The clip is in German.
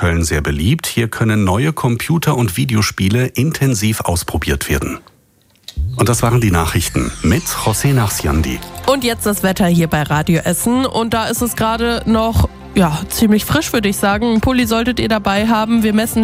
Köln sehr beliebt. Hier können neue Computer- und Videospiele intensiv ausprobiert werden. Und das waren die Nachrichten mit José Nachsiandi. Und jetzt das Wetter hier bei Radio Essen. Und da ist es gerade noch ziemlich frisch, würde ich sagen. Einen Pulli solltet ihr dabei haben. Wir messen